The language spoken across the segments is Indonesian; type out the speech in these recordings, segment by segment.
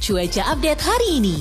Cuaca update hari ini.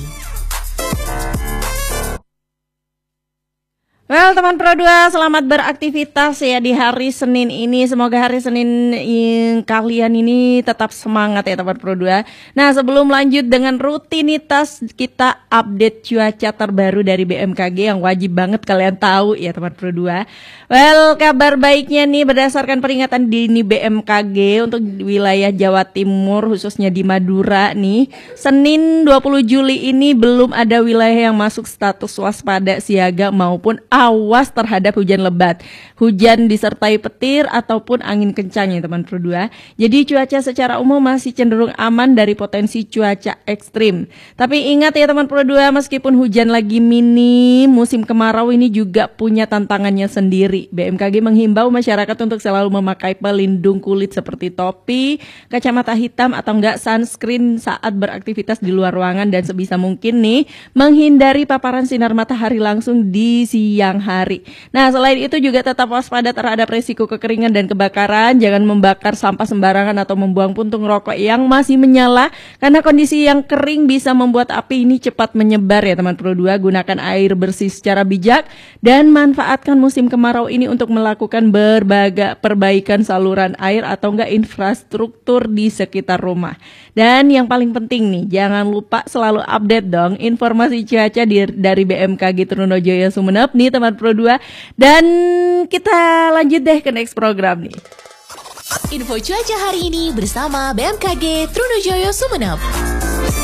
Well, teman Pro 2, selamat beraktivitas ya di hari Senin ini. Semoga hari Senin kalian ini tetap semangat ya teman Pro 2. Nah, sebelum lanjut dengan rutinitas, kita update cuaca terbaru dari BMKG yang wajib banget kalian tahu ya teman Pro 2. Well, kabar baiknya nih berdasarkan peringatan dini BMKG untuk wilayah Jawa Timur khususnya di Madura nih. Senin 20 Juli ini belum ada wilayah yang masuk status waspada siaga maupun awas terhadap hujan lebat, hujan disertai petir ataupun angin kencang ya teman Pro 2. Jadi cuaca secara umum masih cenderung aman dari potensi cuaca ekstrim. Tapi ingat ya teman Pro 2, meskipun hujan lagi minim, musim kemarau ini juga punya tantangannya sendiri. BMKG menghimbau masyarakat untuk selalu memakai pelindung kulit seperti topi, kacamata hitam atau enggak sunscreen saat beraktivitas di luar ruangan, dan sebisa mungkin nih menghindari paparan sinar matahari langsung di siang hari. Nah, selain itu juga tetap waspada terhadap risiko kekeringan dan kebakaran. Jangan membakar sampah sembarangan atau membuang puntung rokok yang masih menyala, karena kondisi yang kering bisa membuat api ini cepat menyebar ya teman Pro 2. Gunakan air bersih secara bijak dan manfaatkan musim kemarau ini untuk melakukan berbagai perbaikan saluran air atau enggak infrastruktur di sekitar rumah. Dan yang paling penting nih, jangan lupa selalu update dong informasi cuaca dari BMKG Trunojoyo Sumeneb nih teman Pro 2. Dan kita lanjut deh ke next program nih. Info cuaca hari ini bersama BMKG Trunojoyo Sumeneb.